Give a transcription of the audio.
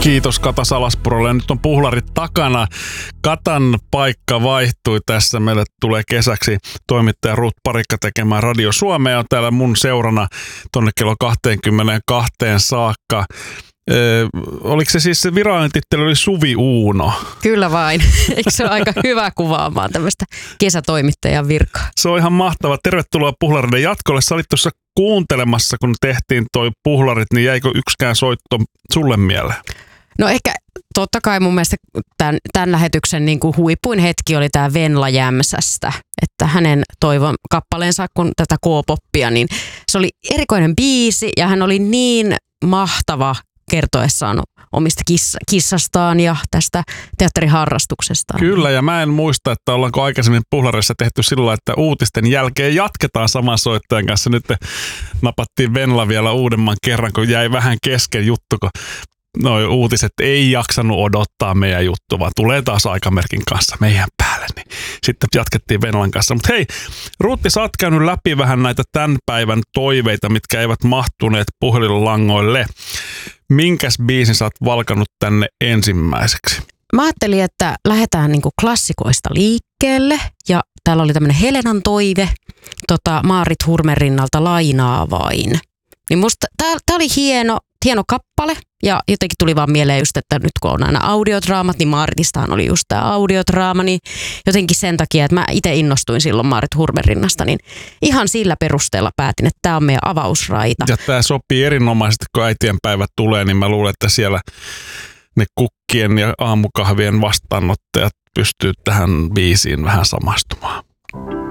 Kiitos Kata Salaspurolle. Nyt on puhlarit takana. Katan paikka vaihtui tässä. Meille tulee kesäksi toimittaja Ruut Parikka tekemään Radio Suomea. On täällä mun seurana tonne kello 22 saakka. Oliko se siis se virallinen titteli oli Suvi Uuno? Kyllä vain. Eikö se ole aika hyvä kuvaamaan tämmöistä kesätoimittajan virkaa? Se on ihan mahtava. Tervetuloa Puhlareiden jatkolle. Sä olit tuossa kuuntelemassa, kun tehtiin toi Puhlarit, niin jäikö yksikään soitto sulle mieleen? No ehkä totta kai mun mielestä tämän lähetyksen niin kuin huipuin hetki oli tämä Venla Jämsästä, että hänen toivon kappaleensa kun tätä K-poppia, niin se oli erikoinen biisi ja hän oli niin mahtava kertoessaan omista kissastaan ja tästä teatteriharrastuksestaan. Kyllä, ja mä en muista, että ollaanko aikaisemmin Puhlareissa tehty sillä, että uutisten jälkeen jatketaan saman soittajan kanssa. Nyt napattiin Venla vielä uudemman kerran, kun jäi vähän kesken juttu, kun noi uutiset ei jaksanut odottaa meidän juttua, vaan tulee taas aikamerkin kanssa meidän päälle. Niin sitten jatkettiin Venlan kanssa. Mutta hei, Ruutti, sä oot käynyt läpi vähän näitä tämän päivän toiveita, mitkä eivät mahtuneet puhelinlangoille. Minkäs biisin sä oot valkannut tänne ensimmäiseksi? Mä ajattelin, että lähdetään niinku klassikoista liikkeelle ja täällä oli tämmöinen Helenan toive Maarit Hurmerinnalta Lainaa vain. Niin musta tää oli hieno kappale ja jotenkin tuli vaan mieleen just, että nyt kun on aina audiodraamat, niin Maaritistahan oli just tää audiodraama, niin jotenkin sen takia, että mä itse innostuin silloin Maarit Hurmerinnasta, niin ihan sillä perusteella päätin, että tää on meidän avausraita. Ja tää sopii erinomaisesti, kun äitienpäivät tulee, niin mä luulen, että siellä ne kukkien ja aamukahvien vastaanottajat pystyy tähän biisiin vähän samastumaan.